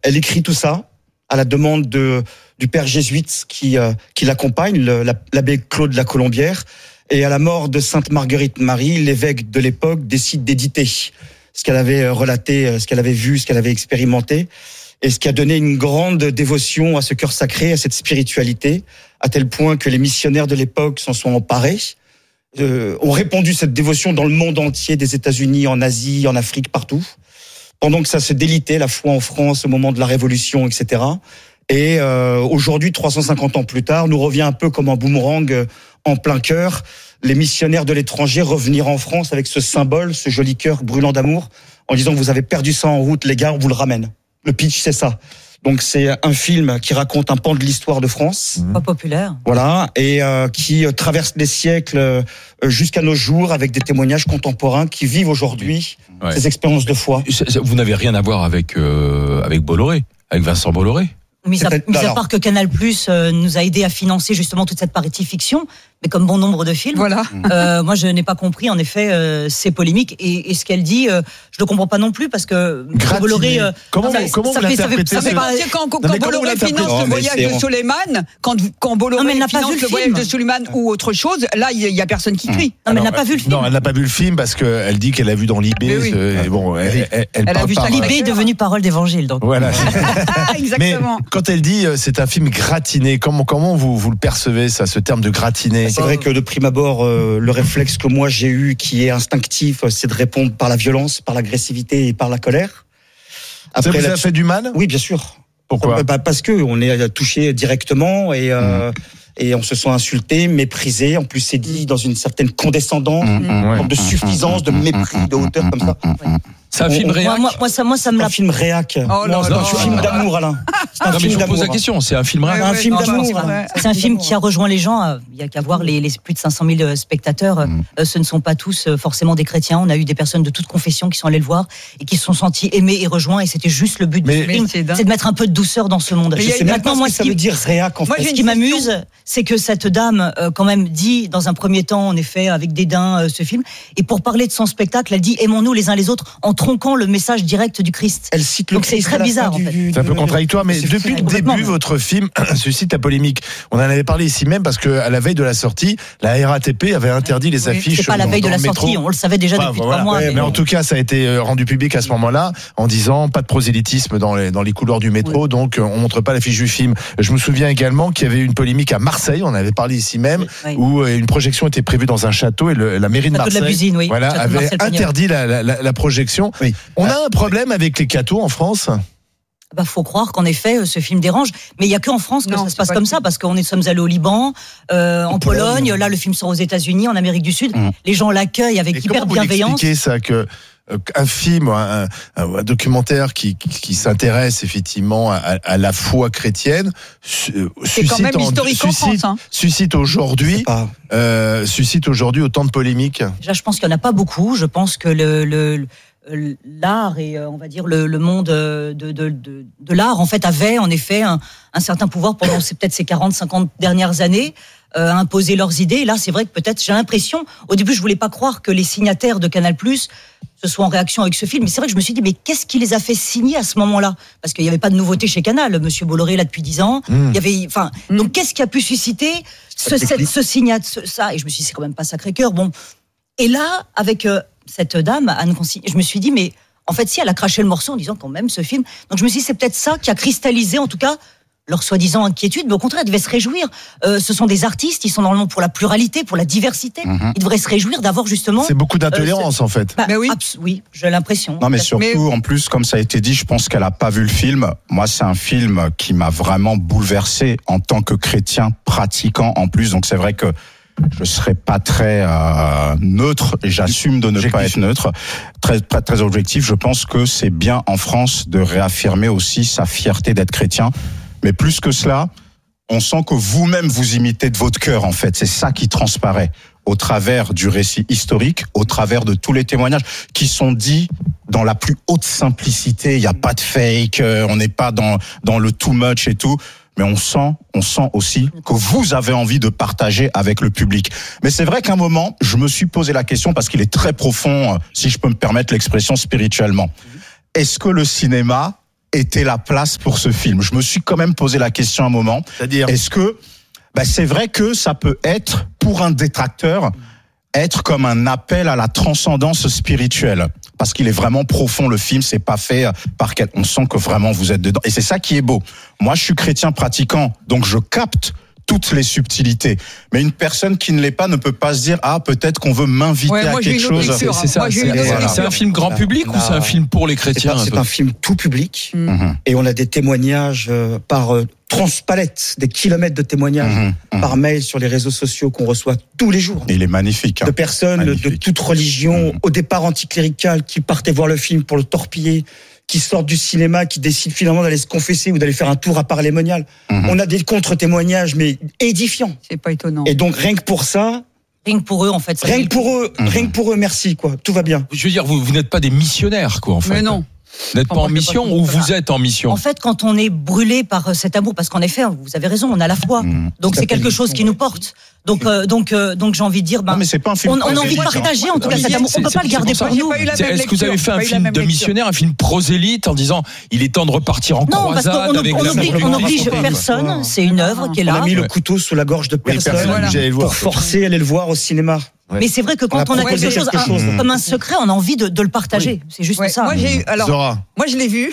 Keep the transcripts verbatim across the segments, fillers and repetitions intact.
Elle écrit tout ça à la demande de, du père jésuite qui, euh, qui l'accompagne, le, l'abbé Claude la Colombière. Et à la mort de Sainte Marguerite Marie, l'évêque de l'époque décide d'éditer ce qu'elle avait relaté, ce qu'elle avait vu, ce qu'elle avait expérimenté, et ce qui a donné une grande dévotion à ce cœur sacré, à cette spiritualité, à tel point que les missionnaires de l'époque s'en sont emparés, euh, ont répandu cette dévotion dans le monde entier, des États-Unis, en Asie, en Afrique, partout, pendant que ça se délitait, la foi en France au moment de la Révolution, et cetera. Et euh, aujourd'hui, trois cent cinquante ans plus tard, nous revient un peu comme un boomerang euh, en plein cœur, les missionnaires de l'étranger revenir en France avec ce symbole, ce joli cœur brûlant d'amour, en disant vous avez perdu ça en route, les gars, on vous le ramène. Le pitch, c'est ça. Donc c'est un film qui raconte un pan de l'histoire de France. Pas populaire. Voilà, et euh, qui traverse les siècles euh, jusqu'à nos jours avec des témoignages contemporains qui vivent aujourd'hui ouais. ces expériences de foi. Vous n'avez rien à voir avec euh, avec Bolloré, avec Vincent Bolloré. Mis à, mis à part que Canal+ euh, nous a aidé à financer justement toute cette partie fiction, mais comme bon nombre de films. Voilà. Euh, moi, je n'ai pas compris en effet euh, ces polémiques et, et ce qu'elle dit, euh, je le comprends pas non plus parce que Bolloré. Euh, comment ça, comment ça, vous l'interprétez ça fait, ça fait, Quand, quand, quand Bolloré finance non, le voyage de Suleiman, quand quand Bolloré non, finance le, le voyage de Suleiman ou autre chose, là il y a personne qui crie. Non, mais elle n'a pas vu le film. Non, elle n'a pas vu le film parce que elle dit qu'elle a vu dans l'I B. Oui. Euh, bon, elle, elle, elle, elle a vu ça. L'I B est devenu parole d'évangile, donc. Voilà. Exactement. Mais quand elle dit c'est un film gratiné, comment comment vous vous le percevez ça, ce terme de gratiné? C'est vrai que de prime abord, euh, le réflexe que moi j'ai eu, qui est instinctif, c'est de répondre par la violence, par l'agressivité et par la colère. Après, ça vous a fait du mal? Oui, bien sûr. Pourquoi? Bah, parce que on est touché directement et euh, mmh. et on se sent insulté, méprisé. En plus, c'est dit dans une certaine condescendance, mmh. une sorte de suffisance, de mépris, de hauteur comme ça. Ouais. C'est un on, film réac. Moi, moi, ça, moi, ça me l'a. Un film réac. Oh non, c'est un film d'amour, Alain. C'est un non, film mais je d'amour. pose la question. C'est un film réac. Ouais, un film d'amour. C'est un film qui a rejoint les gens. Il y a qu'à voir les, les plus de cinq cent mille spectateurs. Mm. Ce ne sont pas tous forcément des chrétiens. On a eu des personnes de toute confession qui sont allées le voir et qui se sont sentis aimés et rejoints. Et c'était juste le but mais, du film, c'est, c'est de mettre un peu de douceur dans ce monde. Je sais même pas ce que ça veut dire réac en fait. Ce qui m'amuse, c'est que cette dame, quand même, dit dans un premier temps, en effet, avec dédain, ce film. Et pour parler de son spectacle, elle dit aimons-nous les uns les autres en tronquant le message direct du Christ. Elle cite le Donc Christ c'est très bizarre du, en fait. Du, c'est un peu contradictoire, mais c'est depuis le début, votre film suscite la polémique. On en avait parlé ici même parce qu'à la veille de la sortie, la R A T P avait interdit les oui, affiches. C'est pas la veille de la sortie, on le savait déjà enfin, depuis voilà. trois mois. Ouais, mais, mais en tout cas, ça a été rendu public à ce moment-là en disant pas de prosélytisme dans les dans les couloirs du métro, oui. donc on montre pas l'affiche du film. Je me souviens également qu'il y avait eu une polémique à Marseille, on en avait parlé ici même, oui. où une projection était prévue dans un château et le, la mairie de Marseille, de la Buzine, oui. voilà, avait interdit la, la, la, la projection. Oui. On a un problème avec les cathos en France? Bah, faut croire qu'en effet, ce film dérange. Mais il y a que en France que non, ça se passe comme ça, parce qu'on est sommes allés au Liban, euh, en, en Pologne. Pologne. Là, le film sort aux États-Unis, en Amérique du Sud. Mmh. Les gens l'accueillent avec et hyper comment bienveillance. Vous expliquez ça que un film, un, un, un documentaire qui, qui s'intéresse effectivement à, à la foi chrétienne, c'est suscite, quand même historique en, suscite, en France, hein. suscite aujourd'hui, euh, suscite aujourd'hui autant de polémiques. Déjà, je pense qu'il n'y en a pas beaucoup. Je pense que le, le l'art et on va dire le, le monde de, de, de, de l'art en fait avait en effet un, un certain pouvoir pendant c'est peut-être ces quarante cinquante dernières années euh, à imposer leurs idées. Et là c'est vrai que peut-être j'ai l'impression, au début je voulais pas croire que les signataires de Canal+ ce soit en réaction avec ce film, mais c'est vrai que je me suis dit mais qu'est-ce qui les a fait signer à ce moment-là, parce qu'il n'y avait pas de nouveauté chez Canal. Monsieur Bolloré là depuis dix ans, mmh. il y avait enfin mmh. donc qu'est-ce qui a pu susciter ce, cette, ce signat ce, ça, et je me suis dit c'est quand même pas Sacré-Cœur. Bon, et là avec euh, cette dame, Anne Consigny, je me suis dit, mais en fait, si elle a craché le morceau en disant quand même ce film. Donc je me suis dit, c'est peut-être ça qui a cristallisé, en tout cas, leur soi-disant inquiétude. Mais au contraire, ils devaient se réjouir. Euh, ce sont des artistes, ils sont normalement pour la pluralité, pour la diversité. Mm-hmm. Ils devraient se réjouir d'avoir justement. C'est beaucoup d'intolérance, euh, en fait. Bah, mais oui. Abs- oui, j'ai l'impression. Non, mais surtout, mais... en plus, comme ça a été dit, je pense qu'elle n'a pas vu le film. Moi, c'est un film qui m'a vraiment bouleversé en tant que chrétien pratiquant en plus. Donc c'est vrai que je serai pas très euh, neutre, et j'assume de ne objectif. pas être neutre, très, très très objectif. Je pense que c'est bien en France de réaffirmer aussi sa fierté d'être chrétien, mais plus que cela, on sent que vous-même vous imitez de votre cœur en fait. C'est ça qui transparaît au travers du récit historique, au travers de tous les témoignages qui sont dits dans la plus haute simplicité. Il y a pas de fake, on n'est pas dans dans le too much et tout. Mais on sent, on sent aussi que vous avez envie de partager avec le public. Mais c'est vrai qu'à un moment, je me suis posé la question parce qu'il est très profond, si je peux me permettre l'expression spirituellement. Est-ce que le cinéma était la place pour ce film? Je me suis quand même posé la question un moment. C'est-à-dire, est-ce que, bah, c'est vrai que ça peut être, pour un détracteur, être comme un appel à la transcendance spirituelle. Parce qu'il est vraiment profond, le film, c'est pas fait par quel, on sent que vraiment vous êtes dedans. Et c'est ça qui est beau. Moi, je suis chrétien pratiquant, donc je capte toutes les subtilités. Mais une personne qui ne l'est pas ne peut pas se dire, ah, peut-être qu'on veut m'inviter ouais, à quelque chose. C'est, c'est ça. Moi, c'est, voilà. c'est un film grand public là, ou c'est un film pour les chrétiens? C'est, un, c'est un film tout public. Mm-hmm. Et on a des témoignages euh, par euh, transpalette, des kilomètres de témoignages Mm-hmm. par mail sur les réseaux sociaux qu'on reçoit tous les jours. Il est magnifique. Hein. De personnes magnifique. de toute religion, mm-hmm. au départ anticléricales, qui partaient voir le film pour le torpiller, qui sortent du cinéma, qui décident finalement d'aller se confesser ou d'aller faire un tour à Paray-les-Moniales. Mmh. On a des contre-témoignages, mais édifiants. C'est pas étonnant. Et donc, rien que pour ça... Rien que pour eux, en fait. Ça rien que pour eux, mmh. rien que pour eux, merci, quoi. Tout va bien. Je veux dire, vous, vous n'êtes pas des missionnaires, quoi, en fait. Mais non. Vous n'êtes pas en mission pas ou vous êtes en mission? En fait, quand on est brûlé par cet amour, parce qu'en effet, vous avez raison, on a la foi. Mmh. Donc c'est quelque chose qui nous porte. Donc, euh, donc, euh, donc j'ai envie de dire, ben, non, mais c'est pas un film on, on a envie de partager en tout cas cet amour. On peut pas le garder pour nous. Est-ce que vous avez fait un film de missionnaire, un film prosélyte, en disant il est temps de repartir en non, croisade parce qu'on avec on la oblige, on oblige personne. C'est une œuvre qui est là. On a mis le couteau sous la gorge de personne, oui, personne voilà. pour forcer à aller le voir au cinéma. Ouais. Mais c'est vrai que quand on a, on a quelque chose, quelque chose un, comme un secret, on a envie de, de le partager. Oui. C'est juste ouais. ça. Moi, j'ai eu, alors, Zora. Moi, je l'ai vu.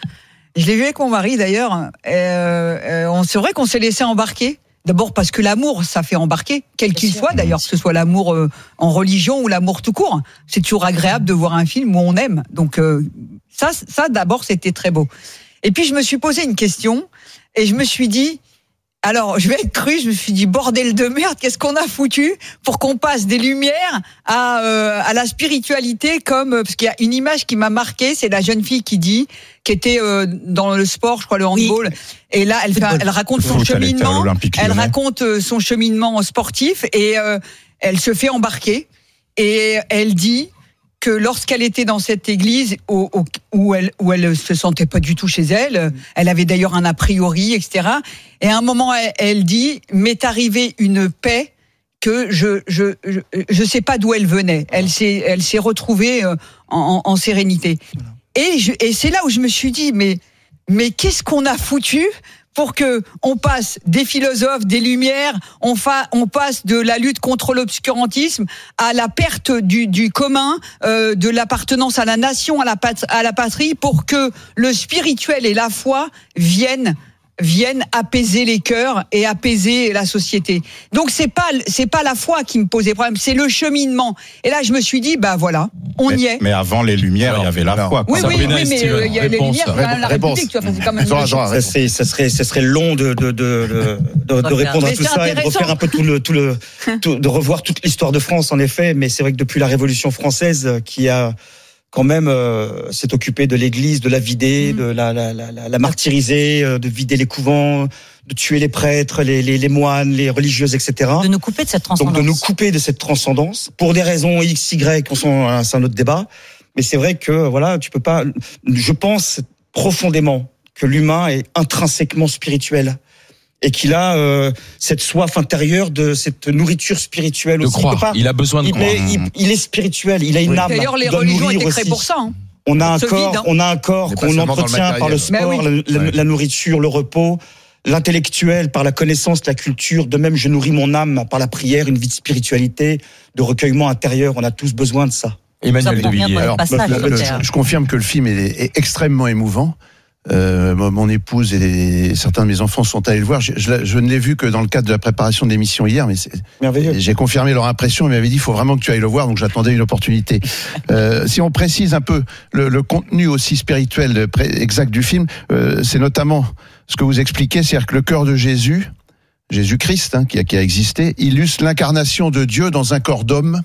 Je l'ai vu avec mon mari d'ailleurs. Euh, euh, on, c'est vrai qu'on s'est laissé embarquer. D'abord parce que l'amour, ça fait embarquer, quel qu'il soit d'ailleurs, que ce soit l'amour euh, en religion ou l'amour tout court. C'est toujours agréable de voir un film où on aime. Donc euh, ça, ça d'abord, c'était très beau. Et puis je me suis posé une question et je me suis dit, alors je vais être crue, je me suis dit bordel de merde, qu'est-ce qu'on a foutu pour qu'on passe des lumières à euh, à la spiritualité comme parce qu'il y a une image qui m'a marquée, c'est la jeune fille qui dit qui était euh, dans le sport, je crois le handball, oui. Et là elle fait, elle raconte son cheminement, elle raconte son cheminement sportif et euh, elle se fait embarquer et elle dit que lorsqu'elle était dans cette église où, où elle où elle se sentait pas du tout chez elle, elle avait d'ailleurs un a priori, et cetera. Et à un moment, elle, elle dit, m'est arrivée une paix que je je je, je sais pas d'où elle venait. Elle s'est elle s'est retrouvée en, en sérénité. Et je, et c'est là où je me suis dit, mais mais qu'est-ce qu'on a foutu pour que on passe des philosophes, des lumières, on, fa, on passe de la lutte contre l'obscurantisme à la perte du, du commun, euh, de l'appartenance à la nation, à la, pat, à la patrie, pour que le spirituel et la foi viennent viennent apaiser les cœurs et apaiser la société. Donc c'est pas c'est pas la foi qui me posait problème, c'est le cheminement. Et là je me suis dit bah voilà, on mais, y est. Mais avant les lumières, il y avait la alors, foi. Oui oui, oui, oui mais euh, il y a les lumières, c'est la République, tu vois, c'est quand même ça, ça, c'est, ça serait ça serait long de de de de, de répondre à tout ça et de refaire un peu tout le tout le tout, de revoir toute l'histoire de France en effet, mais c'est vrai que depuis la Révolution française qui a quand même euh, s'est occupé de l'église, de la vider, mmh. de la, la, la, la martyriser, euh, de vider les couvents, de tuer les prêtres, les, les, les moines, les religieuses, et cetera. De nous couper de cette transcendance. Donc de nous couper de cette transcendance, pour des raisons X, Y, c'est un autre débat. Mais c'est vrai que, voilà, tu peux pas... Je pense profondément que l'humain est intrinsèquement spirituel. Et qu'il a euh, cette soif intérieure de cette nourriture spirituelle de aussi. Croire. Il, pas, il a besoin de il croire. Est, il, il est spirituel, il a une oui. âme. D'ailleurs, les religions étaient créées pour ça. Hein. On a un corps, vide, hein. on a un corps qu'on entretient le par le sport, oui. la, la, la nourriture, le repos, l'intellectuel par la connaissance, la culture. De même, je nourris mon âme par la prière, une vie de spiritualité, de recueillement intérieur. On a tous besoin de ça. Emmanuel de Villiers. Alors, le, le, je confirme que le film est, est extrêmement émouvant. Euh, mon épouse et certains de mes enfants sont allés le voir. Je, je, je ne l'ai vu que dans le cadre de la préparation de l'émission hier, mais c'est, j'ai confirmé leur impression. Ils m'avaient dit il faut vraiment que tu ailles le voir, donc j'attendais une opportunité. Euh, si on précise un peu le, le contenu aussi spirituel exact du film, euh, c'est notamment ce que vous expliquez, c'est-à-dire que le cœur de Jésus, Jésus-Christ, hein, qui, a, qui a existé, illustre l'incarnation de Dieu dans un corps d'homme.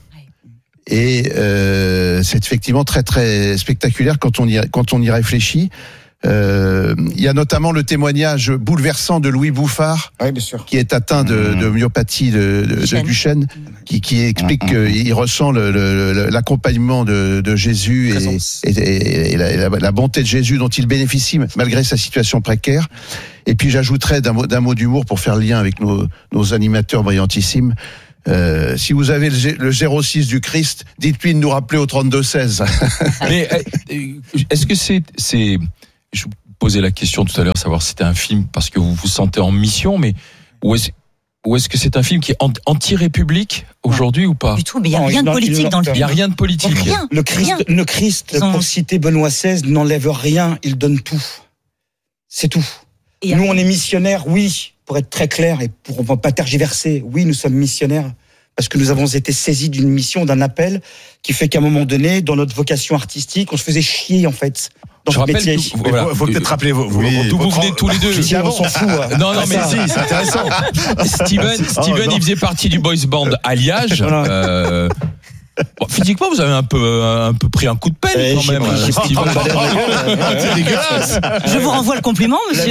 Et euh, c'est effectivement très très spectaculaire quand on y, quand on y réfléchit. Il euh, y a notamment le témoignage bouleversant de Louis Bouffard, oui, bien sûr. qui est atteint de, de myopathie de, de, de Duchenne, qui, qui explique qu'il ressent le, le, l'accompagnement de, de Jésus et, et, et, la, la bonté de Jésus dont il bénéficie malgré sa situation précaire. Et puis j'ajouterais d'un mot, d'un mot d'humour pour faire le lien avec nos, nos animateurs brillantissimes. Euh, si vous avez le, le zéro six du Christ, dites-lui de nous rappeler au trente-deux seize. Mais est-ce que c'est... c'est... posé la question tout à l'heure, savoir si c'était un film parce que vous vous sentez en mission, mais où est-ce, où est-ce que c'est un film qui est anti-république aujourd'hui ou pas? Du tout, mais il n'y a rien de politique dans le film. Il n'y a rien de politique. Rien. Le Christ, rien. le Christ, pour citer Benoît seize, n'enlève rien, il donne tout. C'est tout. Et nous, on est missionnaires, oui, pour être très clair et pour ne pas tergiverser, oui, nous sommes missionnaires. Parce que nous avons été saisis d'une mission, d'un appel, qui fait qu'à un moment donné, dans notre vocation artistique, on se faisait chier, en fait, dans je ce métier. Il voilà. faut, faut peut-être rappeler vos, vos, oui, d'où vous venez tous les deux. Si, on s'en fout. Ouais. Non, non, mais si, c'est intéressant. Steven, Steven, oh, il faisait partie du boys band Alliage. euh, Bon, physiquement, vous avez un peu, un peu pris un coup de pelle, eh, quand même. J'ai pris, c'est dégueulasse. Je vous renvoie le compliment, monsieur.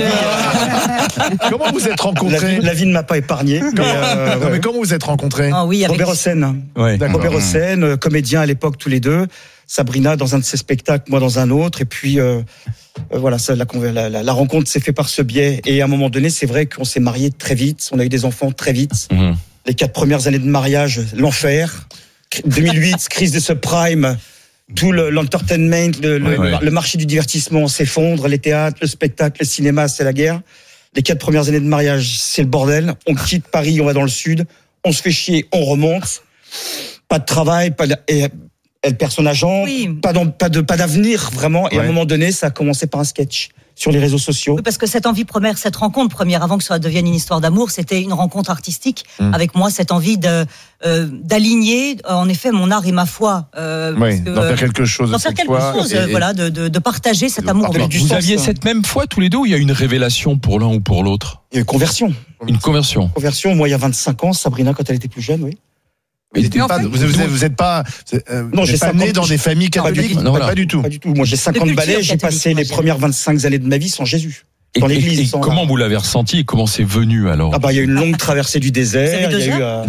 Comment vous êtes rencontrés? La, la vie ne m'a pas épargné. Mais, euh, non, mais comment vous êtes rencontrés? Ah oui, avec... Robert Hossein. Ouais. Robert Hossein, comédien à l'époque tous les deux. Sabrina dans un de ses spectacles, moi dans un autre. Et puis euh, euh, voilà, ça, la, la, la rencontre s'est faite par ce biais. Et à un moment donné, c'est vrai qu'on s'est mariés très vite. On a eu des enfants très vite. Mmh. Les quatre premières années de mariage, l'enfer. deux mille huit, crise des subprimes, tout le, l'entertainment, le, le, ouais. le marché du divertissement s'effondre, les théâtres, le spectacle, le cinéma, c'est la guerre. Les quatre premières années de mariage, c'est le bordel. On quitte Paris, on va dans le sud, on se fait chier, on remonte. Pas de travail, pas de, et elle perd son agent, oui. pas, dans, pas, de, pas d'avenir vraiment. Et ouais. à un moment donné, ça a commencé par un sketch sur les réseaux sociaux. Oui, parce que cette envie première, cette rencontre première, avant que ça devienne une histoire d'amour, c'était une rencontre artistique. Mmh. Avec moi, cette envie de euh, d'aligner, en effet, mon art et ma foi. Euh, oui, d'en faire quelque chose. D'en faire quelque chose, et, et, voilà, de, de, de partager cet amour. Alors, vous aviez cette même foi tous les deux, ou il y a une révélation pour l'un ou pour l'autre? Il y a une conversion. Une conversion. Conversion. Moi, il y a vingt-cinq ans, Sabrina, quand elle était plus jeune, oui. Mais pas, fait, vous, vous, êtes, vous êtes pas, euh, non, j'ai pas né dans des familles catholiques, non, voilà. pas du tout. Pas du tout. Moi, j'ai cinquante balais, j'ai passé les premières vingt-cinq années de ma vie sans Jésus. Et, dans l'église. Et, et sans comment là. vous l'avez ressenti? Comment c'est venu alors? Ah bah il y a eu une longue traversée du désert. Il y a eu euh,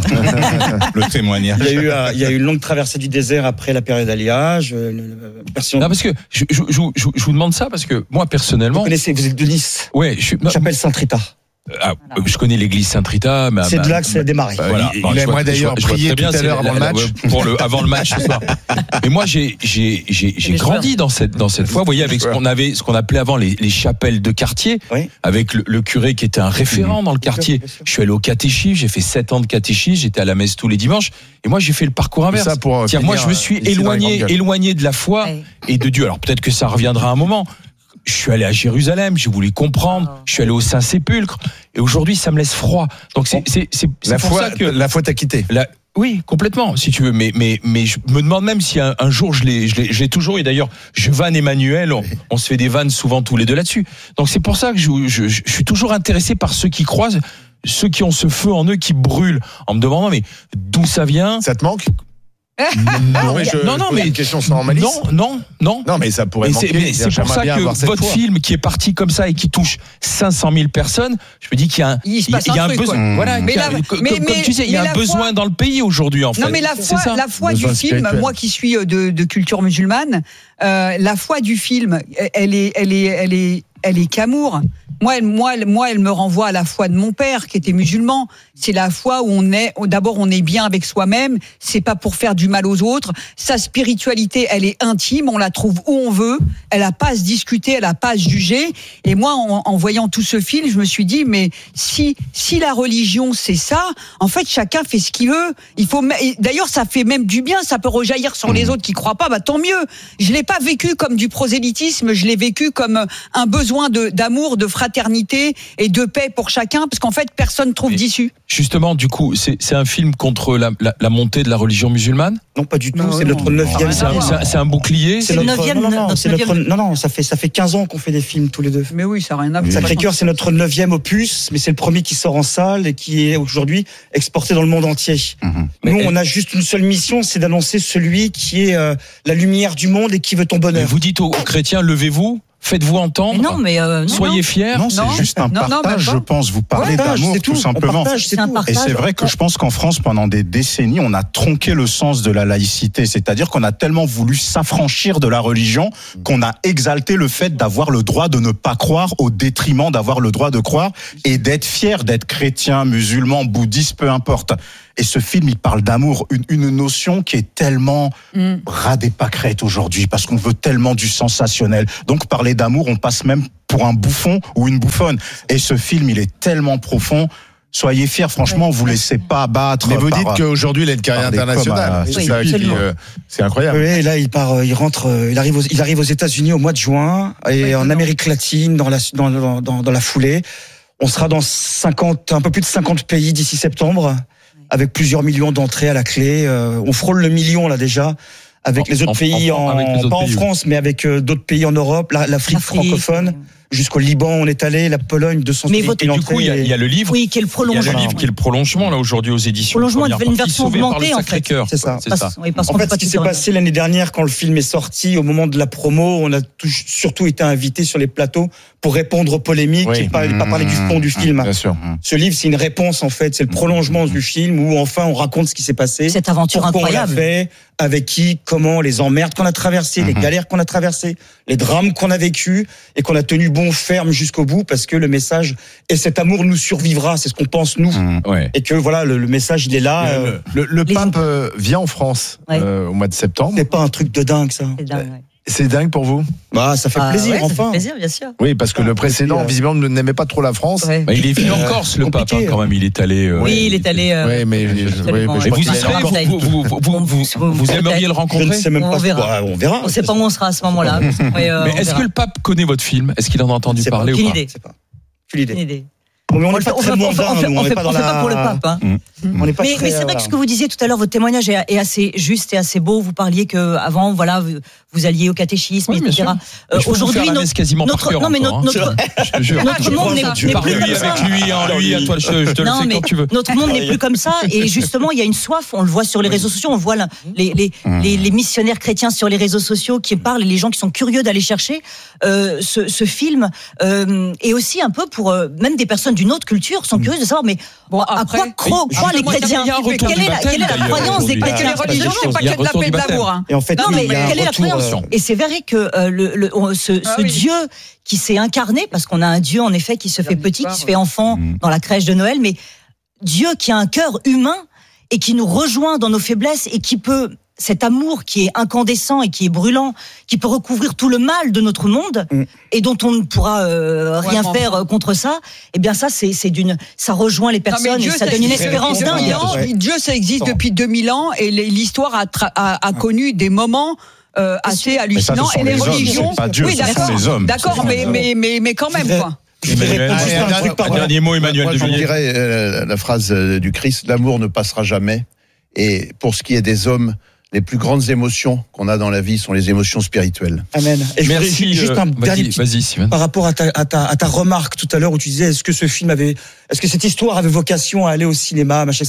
le témoignage. Il y a eu, euh, il y a eu une longue traversée du désert après la période d'alliage. Euh, personne... Non parce que je, je, je, je, je vous demande ça parce que moi personnellement. Vous connaissez, vous êtes de Nice. Ouais, je suis. J'appelle Saint-Rita. Ah, je connais l'église Saint-Rita. Mais c'est de là que ça a démarré. Euh, voilà. Il, bon, il aimerait d'ailleurs prier tout à l'heure avant le match. Pour le, avant le match ce soir. Mais moi, j'ai, j'ai, j'ai, j'ai grandi dans cette, dans cette foi. Vous voyez, avec ce qu'on avait, ce qu'on appelait avant les, les chapelles de quartier. Oui. Avec le, le curé qui était un référent mmh. dans le quartier. Bien sûr, bien sûr. Je suis allé au catéchisme, j'ai fait sept ans de catéchisme, j'étais à la messe tous les dimanches. Et moi, j'ai fait le parcours inverse. Ça pour C'est-à-dire, moi, je me suis éloigné, éloigné de la foi oui. et de Dieu. Alors peut-être que ça reviendra un moment. Je suis allé à Jérusalem, j'ai voulu comprendre. Je suis allé au Saint-Sépulcre, et aujourd'hui, ça me laisse froid. Donc c'est c'est c'est, c'est la pour foi, ça que la foi t'a quitté. La, oui, complètement, si tu veux. Mais mais mais je me demande même si un, un jour je l'ai je l'ai j'ai toujours. Et d'ailleurs, je vanne Emmanuel. On, on se fait des vannes souvent tous les deux là-dessus. Donc c'est pour ça que je, je, je suis toujours intéressé par ceux qui croisent, ceux qui ont ce feu en eux qui brûle, en me demandant mais d'où ça vient. Ça te manque? Non, je, non, non, mais question sans malice. Non, non, non. Non, mais ça pourrait manquer. C'est, mais c'est pour ça que votre fois. film qui est parti comme ça et qui touche cinq cent mille personnes, je me dis qu'il y a un, il, il y a, il y a un, un besoin. Mmh. Voilà, mais la, mais, comme, mais, comme tu sais, il y a un besoin foi, dans le pays aujourd'hui, en fait. Non, mais la foi, la foi du film, moi qui suis de, de culture musulmane, euh, la foi du film, elle est, elle est, elle est, elle est qu'amour. Moi, moi, moi, elle me renvoie à la foi de mon père, qui était musulman. C'est la foi où on est, d'abord, on est bien avec soi-même. C'est pas pour faire du mal aux autres. Sa spiritualité, elle est intime. On la trouve où on veut. Elle a pas à se discuter, elle a pas à se juger. Et moi, en, en voyant tout ce film, je me suis dit, mais si, si la religion, c'est ça, en fait, chacun fait ce qu'il veut. Il faut, d'ailleurs, ça fait même du bien. Ça peut rejaillir sur les autres qui croient pas. Bah, tant mieux. Je l'ai pas vécu comme du prosélytisme. Je l'ai vécu comme un besoin de, d'amour, de fraternité et de paix pour chacun, parce qu'en fait, personne trouve mais d'issue. Justement, du coup, c'est, c'est un film contre la, la, la montée de la religion musulmane? Non, pas du tout. Non, c'est non. notre neuvième. C'est un, c'est, un, c'est un bouclier. C'est, c'est notre neuvième. Non, non, non, c'est notre, non, non, ça fait ça fait quinze ans qu'on fait des films tous les deux. Mais oui, ça n'a rien à voir. Sacré-Cœur, c'est notre neuvième opus, mais c'est le premier qui sort en salle et qui est aujourd'hui exporté dans le monde entier. Mm-hmm. Nous, mais on a juste une seule mission, c'est d'annoncer celui qui est euh, la lumière du monde et qui veut ton bonheur. Mais vous dites aux, aux chrétiens, levez-vous. Faites-vous entendre. Mais non, mais euh, non, soyez fiers. Non, c'est non, juste un non, partage, non, je pense. Vous parlez partage, d'amour, tout, tout simplement. Partage, c'est tout. Et c'est vrai que je pense qu'en France, pendant des décennies, on a tronqué le sens de la laïcité. C'est-à-dire qu'on a tellement voulu s'affranchir de la religion qu'on a exalté le fait d'avoir le droit de ne pas croire au détriment d'avoir le droit de croire et d'être fier d'être chrétien, musulman, bouddhiste, peu importe. Et ce film, il parle d'amour, une, une notion qui est tellement mm. ras des pâquerettes aujourd'hui, parce qu'on veut tellement du sensationnel. Donc parler parler d'amour, on passe même pour un bouffon ou une bouffonne. Et ce film, il est tellement profond. Soyez fiers, franchement, vous laissez pas battre. Mais vous par, dites qu'aujourd'hui, il a une carrière internationale. C'est, oui, ça qui, euh, c'est incroyable. Oui, là, il part, il rentre, il arrive aux, il arrive aux États-Unis au mois de juin et oui, en Amérique latine dans la, dans, dans, dans la foulée. On sera dans cinquante, un peu plus de cinquante pays d'ici septembre, avec plusieurs millions d'entrées à la clé. On frôle le million là déjà. Avec en, les autres en, pays, en, en, les autres pas pays, en France, oui. mais avec euh, d'autres pays en Europe, la, l'Afrique, L'Afrique francophone, oui. jusqu'au Liban, on est allé, la Pologne, deux cents Mais votre, du coup, il y, a, il y a le livre, oui, qui est le prolongement, il y a le livre qui est le prolongement là aujourd'hui aux éditions. Prolongement, une version augmentée en fait. C'est ça. C'est ça. Oui, parce en fait, ce qui s'est passé l'année dernière, quand le film est sorti, au moment de la promo, on a tout, surtout été invités sur les plateaux pour répondre aux polémiques oui. et pas, mmh, pas parler du fond du film. Bien sûr. Ce livre, c'est une réponse en fait, c'est le prolongement mmh. du film où enfin on raconte ce qui s'est passé. Cette aventure pourquoi incroyable. On l'a fait, avec qui, comment, les emmerdes qu'on a traversées, mmh. les galères qu'on a traversées, les drames qu'on a vécus et qu'on a tenu bon, ferme jusqu'au bout parce que le message et cet amour nous survivra, c'est ce qu'on pense nous. Mmh. Ouais. Et que voilà, le, le message il est là. Euh, le, le, le pape euh, vient en France ouais. euh, au mois de septembre. C'est pas un truc de dingue ça. C'est dingue, ouais. C'est dingue pour vous? Bah, ça fait ah, plaisir, ouais, enfin. Ça fait plaisir, bien sûr. Oui, parce que ah, le précédent, euh... visiblement, n'aimait pas trop la France. Ouais. Bah, il est venu en Corse, le pape, hein, quand même. Il est allé. Euh... Oui, il est allé. Euh... Oui, mais, oui, mais je vous y serez, vous, vous, vous, vous, vous, vous aimeriez le rencontrer? Je ne sais même pas. On verra. On verra. On ne sait pas où on sera à ce moment-là. Mais est-ce que le pape connaît votre film? Est-ce qu'il en a entendu parler ou pas? Aucune idée. Aucune idée. Mais on n'est pas très mondain, on n'est pas dans la... pas pour le pape. Hein. Mmh. On est pas mais, très, mais c'est vrai voilà. que ce que vous disiez tout à l'heure, votre témoignage est, est assez juste et assez beau. Vous parliez que avant, voilà, vous, vous alliez au catéchisme, oui, et cetera. Euh, aujourd'hui, notre, quasiment notre, par cœur non, mais encore, notre, hein. notre, je, je, notre je monde n'est tu parles plus lui comme ça. Avec lui, en lui, à toi, je, je te non, le fais quand tu veux. Notre monde n'est plus comme ça. Et justement, il y a une soif. On le voit sur les réseaux sociaux. On voit la, les, les, mmh. les, les missionnaires chrétiens sur les réseaux sociaux qui parlent, et les gens qui sont curieux d'aller chercher euh, ce, ce film. Euh, et aussi un peu pour euh, même des personnes d'une autre culture sont curieuses de savoir, mais bon, à après, quoi croient oui, les chrétiens? Quelle est la, quelle est la croyance des chrétiens? Les religions, c'est pas que de la paix et de l'amour. Et en fait, non, mais quelle est la croyance? Et c'est vrai que euh, le, le, ce, ah, ce oui. Dieu qui s'est incarné, parce qu'on a un Dieu en effet qui se fait petit, qui se fait enfant mmh. dans la crèche de Noël, mais Dieu qui a un cœur humain et qui nous rejoint dans nos faiblesses et qui peut, cet amour qui est incandescent et qui est brûlant, qui peut recouvrir tout le mal de notre monde mmh. et dont on ne pourra euh, rien ouais, faire enfin. contre ça, eh bien ça c'est, c'est d'une, ça rejoint les personnes Dieu, et ça donne une espérance dingue. Ouais. Dieu ça existe bon. depuis deux mille ans et l'histoire a, tra- a, a connu des moments Euh, assez hallucinant et les religions hommes, pas Dieu, oui d'accord les hommes, d'accord mais, mais mais mais quand même quoi. Emmanuel, un dernier mot, Emmanuel. Moi, je dirais euh, la phrase du Christ: l'amour ne passera jamais. Et pour ce qui est des hommes, les plus grandes émotions qu'on a dans la vie sont les émotions spirituelles. Amen. Et merci. Juste un euh, dernier vas-y, vas-y, Simon. Par rapport à ta, à ta à ta remarque tout à l'heure où tu disais est-ce que ce film avait, est-ce que cette histoire avait vocation à aller au cinéma, machin.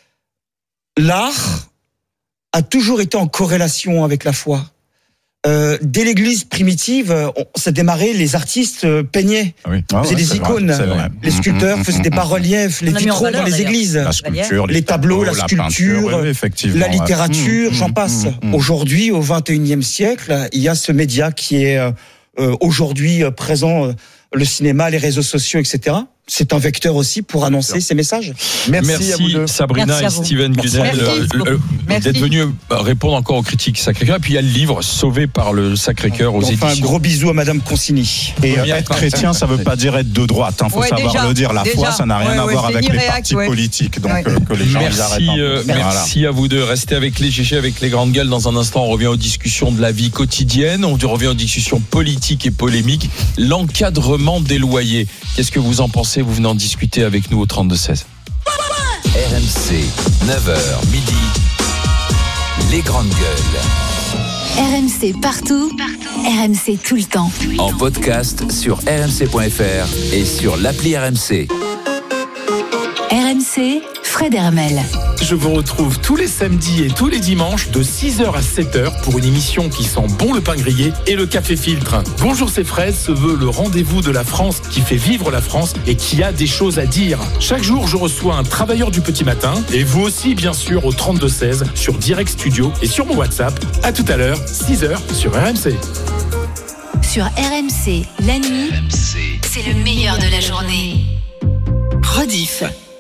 L'art a toujours été en corrélation avec la foi. Euh, dès l'Église primitive, on, ça démarrait, les artistes euh, peignaient, ah oui. ah faisaient ouais, des icônes, vrai, vrai. les sculpteurs mmh, faisaient mmh, des bas-reliefs, les vitraux dans les églises, la sculpture, les, les tableaux, tableaux, la sculpture, la, peinture, oui, la littérature, mmh, j'en passe. Mmh, mmh. Aujourd'hui, au vingt et unième siècle, il y a ce média qui est euh, aujourd'hui présent, euh, le cinéma, les réseaux sociaux, et cetera. C'est un vecteur aussi pour annoncer ces messages. Merci, Merci à vous deux. Sabrina Merci et Steven Gudel d'être venus répondre encore aux critiques Sacré-Cœur. Et puis il y a le livre Sauvé par le Sacré-Cœur aux éditions. Enfin, un gros bisou à Madame Consigny. Et euh, être chrétien, ça ne veut pas dire être de droite. Il hein, faut ouais, savoir déjà, le dire. La déjà. foi, ça n'a rien ouais, à ouais, voir avec les réac, partis ouais. politiques. Donc ouais. euh, que les gens merci, arrêtent. Euh, merci voilà. à vous deux. Restez avec les G G, avec les grandes gueules. Dans un instant, on revient aux discussions de la vie quotidienne. On revient aux discussions politiques et polémiques. L'encadrement des loyers. Qu'est-ce que vous en pensez? Vous venez en discuter avec nous au trente-deux seize. R M C, neuf heures midi, les grandes gueules. R M C partout, partout. R M C tout le temps. Tout le en temps. podcast sur r m c point f r et sur l'appli R M C. R M C, Fred Hermel. Je vous retrouve tous les samedis et tous les dimanches de six heures à sept heures pour une émission qui sent bon le pain grillé et le café filtre. Bonjour, c'est Fred se veut le rendez-vous de la France qui fait vivre la France et qui a des choses à dire. Chaque jour, je reçois un travailleur du petit matin et vous aussi, bien sûr, au trente-deux seize sur Direct Studio et sur mon WhatsApp. À tout à l'heure, six heures sur R M C. Sur R M C, la nuit, R M C. C'est le meilleur de la journée. Rediff.